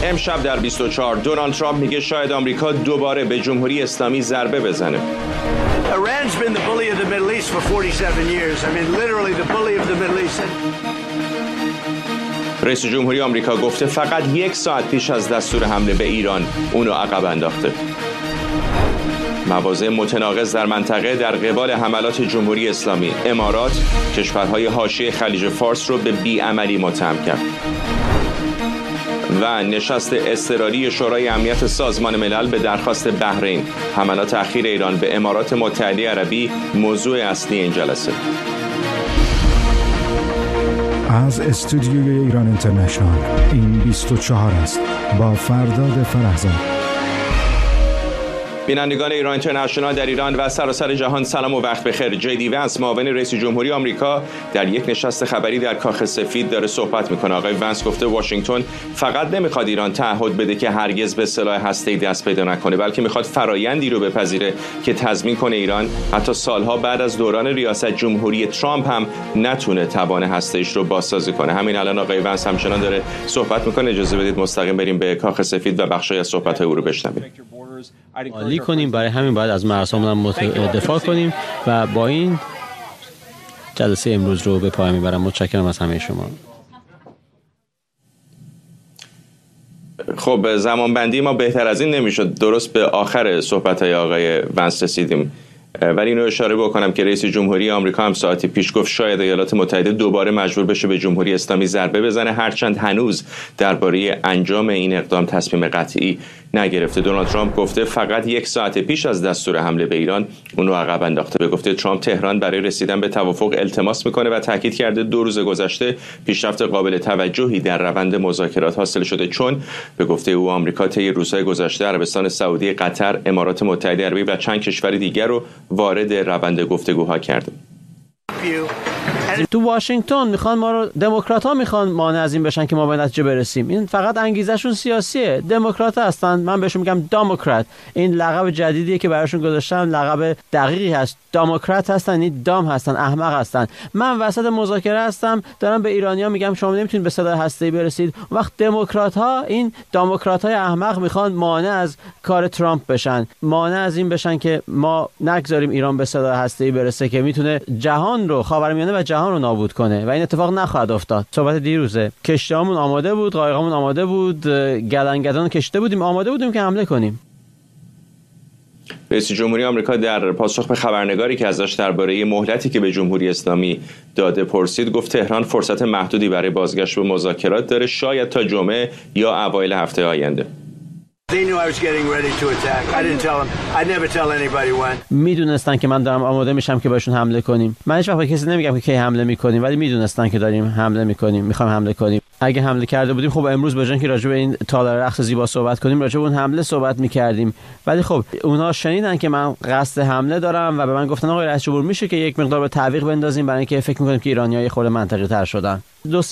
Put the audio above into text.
امشب در 24 دونالد ترامپ میگه شاید آمریکا دوباره به جمهوری اسلامی ضربه بزنه. Iran's been the bully of the Middle East for 47 years. I mean, literally the bully of the Middle East. رئیس جمهوری آمریکا گفته فقط 1 ساعت پیش از دستور حمله به ایران اونو عقب انداخته. مواضع متناقض در منطقه در قبال حملات جمهوری اسلامی. امارات کشورهای حاشیه خلیج فارس رو به بیعملی متهم کرد. و نشست اضطراری شورای امنیت سازمان ملل به درخواست بحرین. حملات اخیر ایران به امارات متحده عربی موضوع اصلی این جلسه. از استودیوی ایران اینترنشنال این 24 است با فرداد فرهزاد. بینندگان ایران اینترنشنال در ایران و سراسر جهان سلام و وقت بخیر. جی ونس معاون رئیس جمهوری آمریکا در یک نشست خبری در کاخ سفید داره صحبت میکنه. آقای ونس گفته واشنگتن فقط نمیخواد ایران تعهد بده که هرگز به سلاح هسته‌ای دست پیدا نکنه، بلکه میخواد فرایندی رو بپذیره که تضمین کنه ایران حتی سالها بعد از دوران ریاست جمهوری ترامپ هم نتونه توان هسته‌ایش رو بازسازی کنه. همین الان آقای ونس همچنان داره صحبت میکنه. اجازه بدید مستقیم بریم به کاخ سفید و بخشی از صحبت‌های او رو بشنویم. عالی کنیم، برای همین باید از مرزهامون دفاع کنیم و با این جلسه امروز رو به پایان میبرم. متشکرم از همه شما. خب زمان بندی ما بهتر از این نمیشد. درست به آخر صحبت‌های آقای ونس رسیدیم، ولی اینو اشاره بکنم که رئیس جمهوری آمریکا هم ساعتی پیش گفت شاید ایالات متحده دوباره مجبور بشه به جمهوری اسلامی ضربه بزنه، هرچند هنوز درباره انجام این اقدام تصمیم قطعی نگرفته. دونالد ترامپ گفته فقط 1 ساعت پیش از دستور حمله به ایران اونو عقب انداخته. به گفته ترامپ تهران برای رسیدن به توافق التماس میکنه و تاکید کرده 2 روز گذشته پیشرفت قابل توجهی در روند مذاکرات حاصل شده، چون به گفته او آمریکا طی روزهای گذشته عربستان سعودی، قطر، امارات متحده عربی و چند کشور دیگر رو وارد روند گفتگوها کرده. تو واشنگتن میخوان ما رو، دموکرات‌ها میخوان مانع از این بشن که ما به نتیجه برسیم. این فقط انگیزشون سیاسیه. دموکرات هستن، من بهشون میگم دموکرات. این لقب جدیدیه که براشون گذاشتن، لقب دقیقی هست. دموکرات هستن، این دام هستن، احمق هستن. من وسط مذاکره هستم، دارم به ایرانی‌ها میگم شما نمیتونید به سلاح هسته‌ای برسید. وقت دموکرات‌ها، این دموکرات‌های احمق میخوان مانع از کار ترامپ بشن، مانع از این بشن که ما نگذاریم ایران به سلاح هسته‌ای برسه که میتونه جهان رو، خاورمیانه و جهان رو نابود کنه و این اتفاق نخواهد افتاد. صحبت دیروزه، کشتیامون آماده بود، قایقامون آماده بود، گلنگدان کشته بودیم، آماده بودیم که حمله کنیم. رئیس جمهوری آمریکا در پاسخ به خبرنگاری که ازش درباره مهلتی که به جمهوری اسلامی داده پرسید، گفت تهران فرصت محدودی برای بازگشت به مذاکرات داره، شاید تا جمعه یا اوایل هفته آینده. میدونستن که من دارم آماده میشم که بهشون حمله کنیم. من هیچ وقت به کسی نمیگم که کی حمله میکنیم، ولی میدونستن که داریم حمله میکنیم، میخوایم حمله کنیم. اگه حمله کرده بودیم خب امروز به جای که راجع به این تالار رقص زیبا صحبت کنیم، راجع به اون حمله صحبت میکردیم. ولی خب اونها شنیدن که من قصد حمله دارم و به من گفتن آقای رئیس جمهور میشه که یک مقدار به تعویق بندازیم برای اینکه فکر میکنیم که ایرانی‌ها خود منطقی تر شدن.